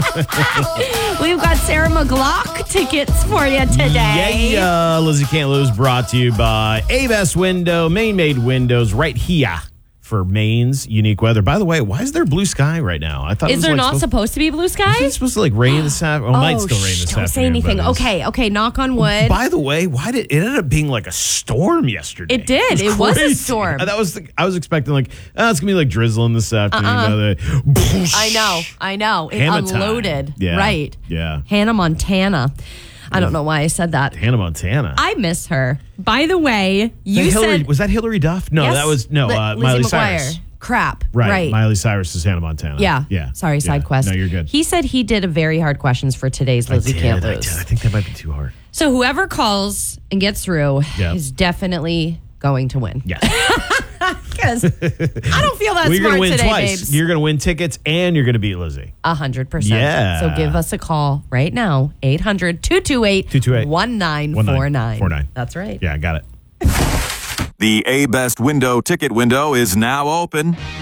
We've got Sarah McLaugh tickets for you today. Yeah, Lizzie Can't Lose brought to you by A-Best Window, Maine-made windows right here for Maine's unique weather. By the way, why is there blue sky right now? I thought Is there not supposed to be blue sky? Is it supposed to rain this afternoon? Well, it might still rain this afternoon. Don't say anything. Okay, knock on wood. By the way, why did it ended up being like a storm yesterday? It did. It was a storm. I was expecting like it's gonna be like drizzling this afternoon. I know. It Hannah unloaded. time. Yeah. Right. Yeah. Hannah Montana. I don't know why I said that. Hannah Montana. I miss her. By the way, you said... Was that Hillary Duff? No, Yes. that was Miley Cyrus. Crap. Right. Miley Cyrus is Hannah Montana. Yeah. Sorry, side quest. No, you're good. He said he did a very hard questions for today's Lizzie Can't Lose. I think that might be too hard. So whoever calls and gets through is definitely going to win. Yes. Because I don't feel that You're smart going to win today, twice. babes. You're going to win tickets and you're going to beat Lizzie. 100%. Yeah. So give us a call right now, 800-228-1949. That's right. Yeah, I got it. The A-Best Window ticket window is now open.